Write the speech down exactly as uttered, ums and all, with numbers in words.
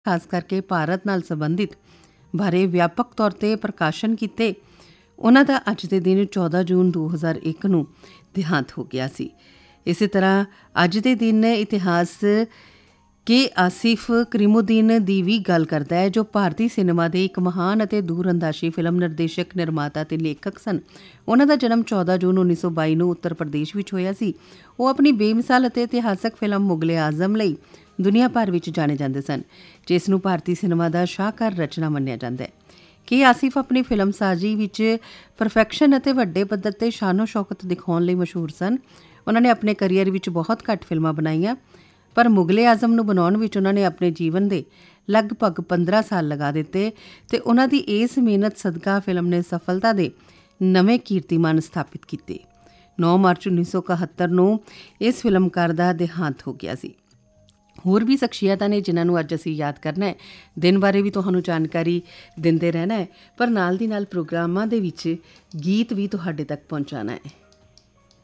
ਖਾਸ ਕਰਕੇ ਭਾਰਤ ਨਾਲ ਸੰਬੰਧਿਤ ਬਾਰੇ ਵਿਆਪਕ ਤੌਰ 'ਤੇ ਪ੍ਰਕਾਸ਼ਨ ਕੀਤੇ। ਉਹਨਾਂ ਦਾ ਅੱਜ ਦੇ ਦਿਨ ਚੌਦਾਂ ਜੂਨ ਦੋ ਹਜ਼ਾਰ ਇੱਕ ਨੂੰ ਦੇਹਾਂਤ ਹੋ ਗਿਆ ਸੀ। ਇਸੇ ਤਰ੍ਹਾਂ ਅੱਜ ਦੇ ਦਿਨ ਇਤਿਹਾਸ ਕੇ ਆਸਿਫ ਕਰੀਮੁਦੀਨ ਦੀ ਵੀ ਗੱਲ ਕਰਦਾ ਹੈ, ਜੋ ਭਾਰਤੀ ਸਿਨੇਮਾ ਦੇ ਇੱਕ ਮਹਾਨ ਅਤੇ ਦੂਰਅੰਦਾਜ਼ੀ ਫਿਲਮ ਨਿਰਦੇਸ਼ਕ, ਨਿਰਮਾਤਾ ਅਤੇ ਲੇਖਕ ਸਨ। ਉਹਨਾਂ ਦਾ ਜਨਮ ਚੌਦਾਂ ਜੂਨ ਉੱਨੀ ਸੌ ਬਾਈ ਨੂੰ ਉੱਤਰ ਪ੍ਰਦੇਸ਼ ਵਿੱਚ ਹੋਇਆ ਸੀ। ਉਹ ਆਪਣੀ ਬੇਮਿਸਾਲ ਅਤੇ ਇਤਿਹਾਸਕ ਫਿਲਮ ਮੁਗਲੇ ਆਜ਼ਮ ਲਈ ਦੁਨੀਆ ਭਰ ਵਿੱਚ ਜਾਣੇ ਜਾਂਦੇ ਸਨ, ਜਿਸ ਨੂੰ ਭਾਰਤੀ ਸਿਨੇਮਾ ਦਾ ਸ਼ਾਹਕਾਰ ਰਚਨਾ ਮੰਨਿਆ ਜਾਂਦਾ ਹੈ। ਕੇ ਆਸਿਫ ਆਪਣੀ ਫਿਲਮਸਾਜ਼ੀ ਵਿੱਚ ਪਰਫੈਕਸ਼ਨ ਅਤੇ ਵੱਡੇ ਪੱਧਰ 'ਤੇ ਸ਼ਾਨੋ ਸ਼ੌਕਤ ਦਿਖਾਉਣ ਲਈ ਮਸ਼ਹੂਰ ਸਨ। ਉਹਨਾਂ ਨੇ ਆਪਣੇ ਕਰੀਅਰ ਵਿੱਚ ਬਹੁਤ ਘੱਟ ਫਿਲਮਾਂ ਬਣਾਈਆਂ, ਪਰ ਮੁਗਲੇ ਆਜ਼ਮ ਨੂੰ ਬਣਾਉਣ ਵਿੱਚ ਉਹਨਾਂ ਨੇ ਆਪਣੇ ਜੀਵਨ ਦੇ ਲਗਭਗ ਪੰਦਰਾਂ ਸਾਲ ਲਗਾ ਦਿੱਤੇ ਅਤੇ ਉਹਨਾਂ ਦੀ ਇਸ ਮਿਹਨਤ ਸਦਕਾ ਫਿਲਮ ਨੇ ਸਫਲਤਾ ਦੇ ਨਵੇਂ ਕੀਰਤੀਮਾਨ ਸਥਾਪਿਤ ਕੀਤੇ। ਨੌਂ ਮਾਰਚ ਉੱਨੀ ਸੌ ਇਕਹੱਤਰ ਨੂੰ ਇਸ ਫਿਲਮਕਾਰ ਦਾ ਦੇਹਾਂਤ ਹੋ ਗਿਆ ਸੀ। ਹੋਰ ਵੀ ਸ਼ਖਸੀਅਤਾਂ ਨੇ ਜਿਨ੍ਹਾਂ ਨੂੰ ਅੱਜ ਅਸੀਂ ਯਾਦ ਕਰਨਾ ਹੈ। ਦਿਨ ਬਾਰੇ ਵੀ ਤੁਹਾਨੂੰ ਜਾਣਕਾਰੀ ਦਿੰਦੇ ਰਹਿਣਾ ਹੈ, ਪਰ ਨਾਲ ਦੀ ਨਾਲ ਪ੍ਰੋਗਰਾਮਾਂ ਦੇ ਵਿੱਚ ਗੀਤ ਵੀ ਤੁਹਾਡੇ ਤੱਕ ਪਹੁੰਚਾਉਣਾ ਹੈ।